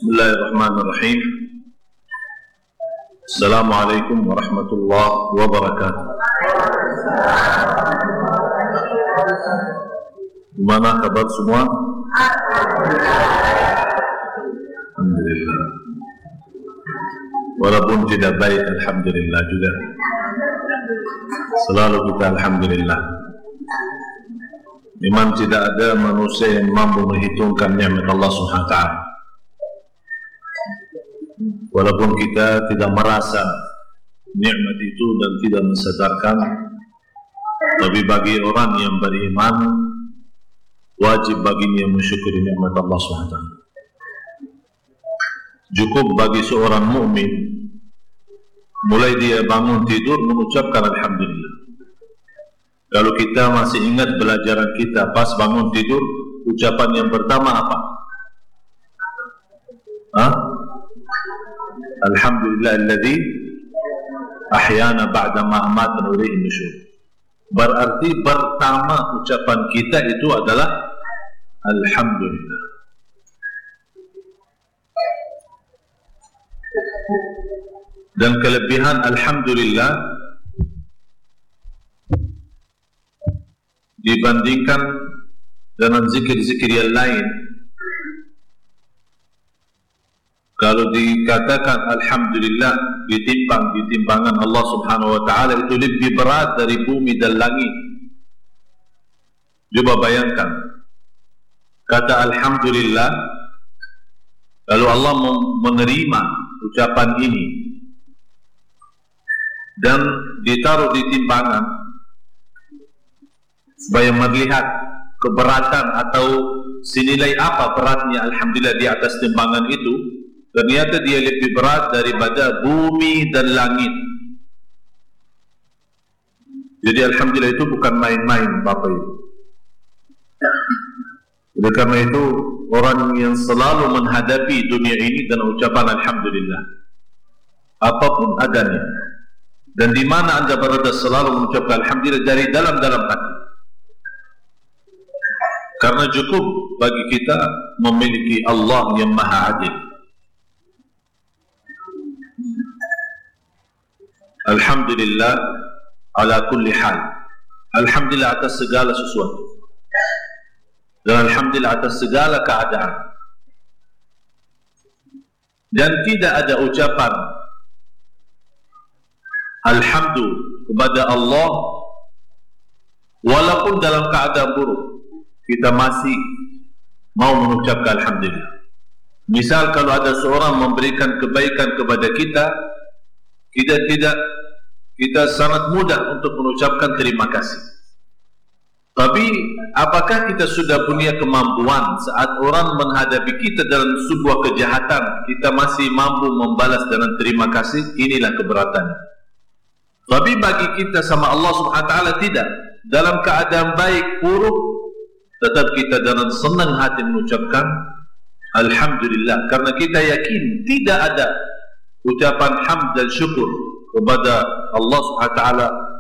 Bismillahirrahmanirrahim. Assalamualaikum warahmatullahi wabarakatuh. Gimana kabar semua? Alhamdulillah. Walaupun tidak baik, alhamdulillah juga. Selalu kita alhamdulillah. Memang tidak ada manusia yang mampu menghitungkan nikmat Allah Subhanahu wa taala. Walaupun kita tidak merasa nikmat itu dan tidak mensadarkan, tapi bagi orang yang beriman wajib baginya mensyukuri nikmat Allah SWT. Cukup bagi seorang mukmin mulai dia bangun tidur mengucapkan alhamdulillah. Kalau kita masih ingat pelajaran kita pas bangun tidur, ucapan yang pertama apa? Alhamdulillahilladzi ahyana ba'da ma amatana wa ilayhi nusyur. Berarti pertama ucapan kita itu adalah alhamdulillah. Dan kelebihan alhamdulillah dibandingkan dengan zikir-zikir yang lain. Kalau dikatakan alhamdulillah ditimbang di timbangan Allah Subhanahu wa taala itu lebih berat dari bumi dan langit. Coba bayangkan kata alhamdulillah, kalau Allah menerima ucapan ini dan ditaruh di timbangan supaya melihat keberatan atau senilai apa beratnya alhamdulillah di atas timbangan itu, ternyata dia lebih berat daripada bumi dan langit. Jadi alhamdulillah itu bukan main-main Bapak Ibu. Oleh karena itu orang yang selalu menghadapi dunia ini dengan ucapan alhamdulillah apapun adanya, dan di mana anda berada selalu mengucapkan alhamdulillah dari dalam-dalam hati. Karena cukup bagi kita memiliki Allah yang maha adil. Alhamdulillah ala kulli hal. Alhamdulillah atas segala sesuatu. Dan alhamdulillah atas segala keadaan. Dan tidak ada ucapan alhamdulillah kepada Allah walaupun dalam keadaan buruk, kita masih mau mengucapkan alhamdulillah. Misal kalau ada seorang memberikan kebaikan kepada kita, kita sangat mudah untuk mengucapkan terima kasih. Tapi apakah kita sudah punya kemampuan saat orang menghadapi kita dalam sebuah kejahatan, kita masih mampu membalas dengan terima kasih? Inilah keberatannya. Tapi bagi kita sama Allah Subhanahu wa taala tidak. Dalam keadaan baik buruk, tetap kita dengan senang hati mengucapkan alhamdulillah, karena kita yakin tidak ada ucapan hamd dan syukur kepada Allah Subhanahu wa taala